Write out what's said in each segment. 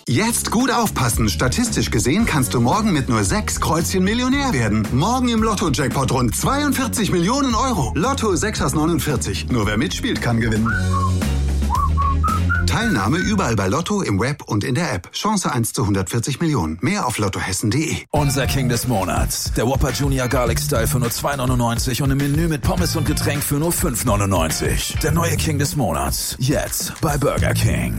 Jetzt gut aufpassen. Statistisch gesehen kannst du morgen mit nur 6 Kreuzchen Millionär werden. Morgen im Lotto-Jackpot rund 42 Millionen Euro. Lotto 6 aus 49. Nur wer mitspielt, kann gewinnen. Teilnahme überall bei Lotto, im Web und in der App. Chance 1 zu 140 Millionen. Mehr auf lottohessen.de. Unser King des Monats. Der Whopper Junior Garlic Style für nur 2,99 und im Menü mit Pommes und Getränk für nur 5,99. Der neue King des Monats. Jetzt bei Burger King.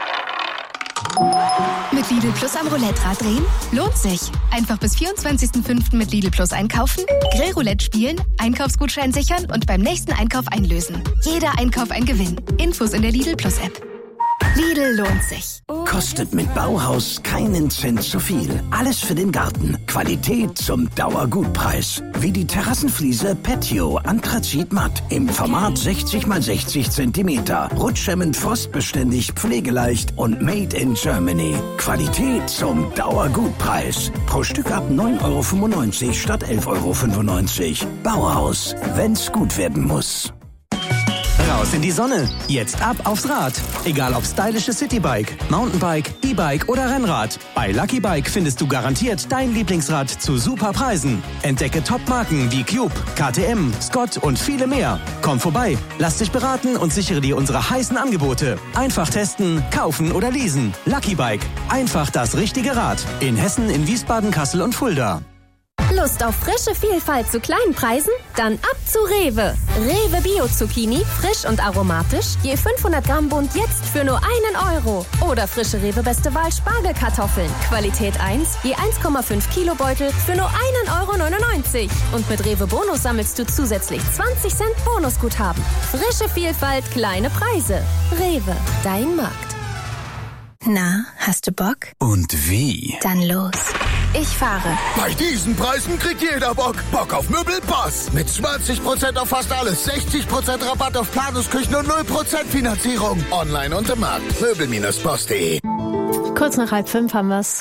Mit Lidl Plus am Roulette-Rad drehen? Lohnt sich. Einfach bis 24.05. mit Lidl Plus einkaufen, Grillroulette spielen, Einkaufsgutschein sichern und beim nächsten Einkauf einlösen. Jeder Einkauf ein Gewinn. Infos in der Lidl Plus App. Lidl lohnt sich. Kostet mit Bauhaus keinen Cent zu viel. Alles für den Garten. Qualität zum Dauergutpreis. Wie die Terrassenfliese Patio Anthrazit Matt im Format 60 x 60 cm. Rutschhemmend, frostbeständig, pflegeleicht und made in Germany. Qualität zum Dauergutpreis. Pro Stück ab 9,95 € statt 11,95 €. Bauhaus, wenn's gut werden muss. Raus in die Sonne. Jetzt ab aufs Rad. Egal ob stylisches Citybike, Mountainbike, E-Bike oder Rennrad. Bei Lucky Bike findest du garantiert dein Lieblingsrad zu super Preisen. Entdecke Top-Marken wie Cube, KTM, Scott und viele mehr. Komm vorbei, lass dich beraten und sichere dir unsere heißen Angebote. Einfach testen, kaufen oder leasen. Lucky Bike. Einfach das richtige Rad. In Hessen, in Wiesbaden, Kassel und Fulda. Lust auf frische Vielfalt zu kleinen Preisen? Dann ab zu Rewe. Rewe Bio-Zucchini, frisch und aromatisch, je 500 Gramm Bund jetzt für nur 1 €. Oder frische Rewe Beste Wahl Spargelkartoffeln, Qualität 1, je 1,5 Kilo Beutel für nur 1,99 €. Und mit Rewe Bonus sammelst du zusätzlich 20 Cent Bonusguthaben. Frische Vielfalt, kleine Preise. Rewe, dein Markt. Na, hast du Bock? Und wie? Dann los. Ich fahre. Bei diesen Preisen kriegt jeder Bock. Bock auf Möbelpass. Mit 20% auf fast alles, 60% Rabatt auf Planungsküchen und 0% Finanzierung. Online und im Markt. Möbel-Post.de. Kurz nach 4:30 haben wir's.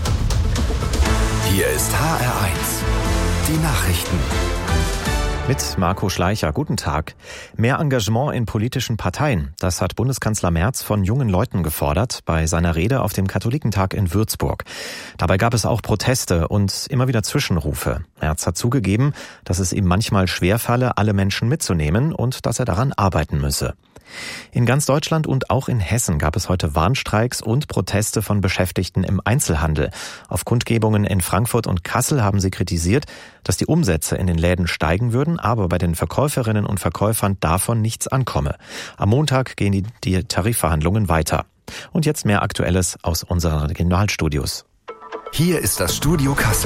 Hier ist HR1. Die Nachrichten. Mit Marco Schleicher. Guten Tag. Mehr Engagement in politischen Parteien. Das hat Bundeskanzler Merz von jungen Leuten gefordert bei seiner Rede auf dem Katholikentag in Würzburg. Dabei gab es auch Proteste und immer wieder Zwischenrufe. Merz hat zugegeben, dass es ihm manchmal schwerfalle, alle Menschen mitzunehmen und dass er daran arbeiten müsse. In ganz Deutschland und auch in Hessen gab es heute Warnstreiks und Proteste von Beschäftigten im Einzelhandel. Auf Kundgebungen in Frankfurt und Kassel haben sie kritisiert, dass die Umsätze in den Läden steigen würden, aber bei den Verkäuferinnen und Verkäufern davon nichts ankomme. Am Montag gehen die Tarifverhandlungen weiter. Und jetzt mehr Aktuelles aus unseren Regionalstudios. Hier ist das Studio Kassel.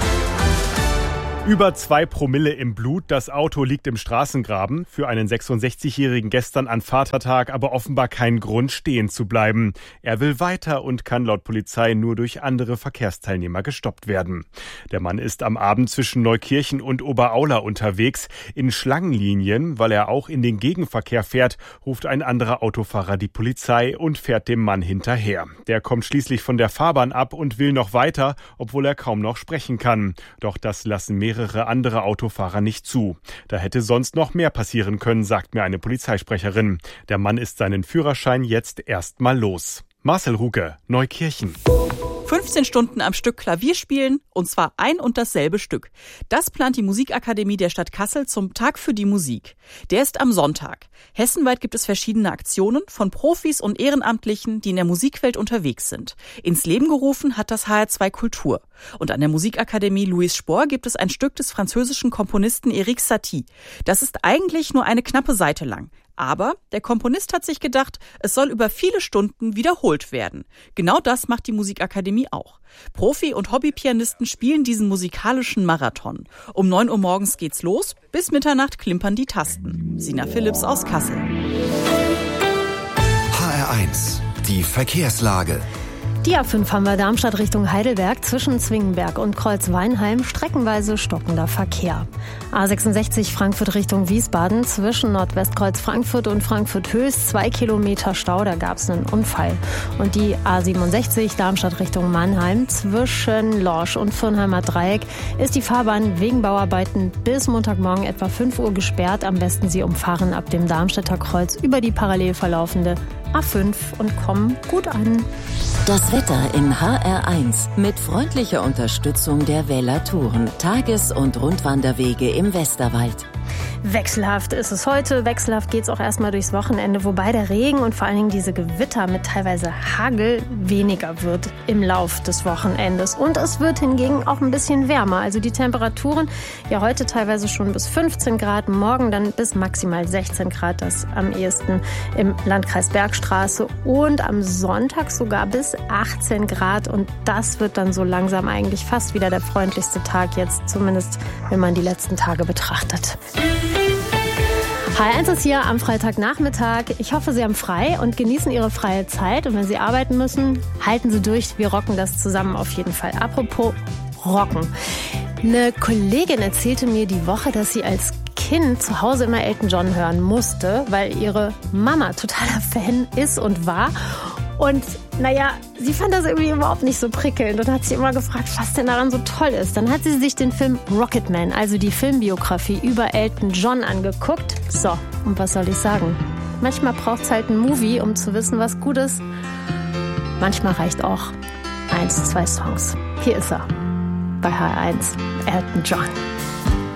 Über 2 Promille im Blut, das Auto liegt im Straßengraben. Für einen 66-Jährigen gestern an Vatertag aber offenbar kein Grund, stehen zu bleiben. Er will weiter und kann laut Polizei nur durch andere Verkehrsteilnehmer gestoppt werden. Der Mann ist am Abend zwischen Neukirchen und Oberaula unterwegs. In Schlangenlinien, weil er auch in den Gegenverkehr fährt, ruft ein anderer Autofahrer die Polizei und fährt dem Mann hinterher. Der kommt schließlich von der Fahrbahn ab und will noch weiter, obwohl er kaum noch sprechen kann. Doch das lassen mehrere andere Autofahrer nicht zu. Da hätte sonst noch mehr passieren können, sagt mir eine Polizeisprecherin. Der Mann ist seinen Führerschein jetzt erstmal los. Marcel Ruge, Neukirchen. 15 Stunden am Stück Klavier spielen, und zwar ein und dasselbe Stück. Das plant die Musikakademie der Stadt Kassel zum Tag für die Musik. Der ist am Sonntag. Hessenweit gibt es verschiedene Aktionen von Profis und Ehrenamtlichen, die in der Musikwelt unterwegs sind. Ins Leben gerufen hat das HR2 Kultur. Und an der Musikakademie Louis Spohr gibt es ein Stück des französischen Komponisten Eric Satie. Das ist eigentlich nur eine knappe Seite lang. Aber der Komponist hat sich gedacht, es soll über viele Stunden wiederholt werden. Genau das macht die Musikakademie auch. Profi- und Hobbypianisten spielen diesen musikalischen Marathon. Um 9 Uhr morgens geht's los, bis Mitternacht klimpern die Tasten. Sina Philipps aus Kassel. HR1, die Verkehrslage. Die A5 haben wir Darmstadt Richtung Heidelberg zwischen Zwingenberg und Kreuzweinheim streckenweise stockender Verkehr. A66 Frankfurt Richtung Wiesbaden zwischen Nordwestkreuz Frankfurt und Frankfurt-Höchst 2 Kilometer Stau, da gab es einen Unfall. Und die A67 Darmstadt Richtung Mannheim zwischen Lorsch und Fürnheimer Dreieck ist die Fahrbahn wegen Bauarbeiten bis Montagmorgen etwa 5 Uhr gesperrt. Am besten Sie umfahren ab dem Darmstädter Kreuz über die parallel verlaufende A5 und kommen gut an. Das Wetter in HR1 mit freundlicher Unterstützung der Vela Touren, Tages- und Rundwanderwege im Westerwald. Wechselhaft ist es heute, wechselhaft geht es auch erstmal durchs Wochenende, wobei der Regen und vor allen Dingen diese Gewitter mit teilweise Hagel weniger wird im Lauf des Wochenendes. Und es wird hingegen auch ein bisschen wärmer, also die Temperaturen ja heute teilweise schon bis 15 Grad, morgen dann bis maximal 16 Grad, das am ehesten im Landkreis Bergstraße und am Sonntag sogar bis 18 Grad und das wird dann so langsam eigentlich fast wieder der freundlichste Tag jetzt, zumindest wenn man die letzten Tage betrachtet. HR1 ist hier am Freitagnachmittag. Ich hoffe, Sie haben frei und genießen Ihre freie Zeit. Und wenn Sie arbeiten müssen, halten Sie durch. Wir rocken das zusammen auf jeden Fall. Apropos rocken. Eine Kollegin erzählte mir die Woche, dass sie als Kind zu Hause immer Elton John hören musste, weil ihre Mama totaler Fan ist und war. Und naja, sie fand das irgendwie überhaupt nicht so prickelnd und hat sich immer gefragt, was denn daran so toll ist. Dann hat sie sich den Film Rocketman, also die Filmbiografie über Elton John angeguckt. So, und was soll ich sagen? Manchmal braucht es halt einen Movie, um zu wissen, was gut ist. Manchmal reicht auch 1, 2 Songs. Hier ist er, bei HR1, Elton John.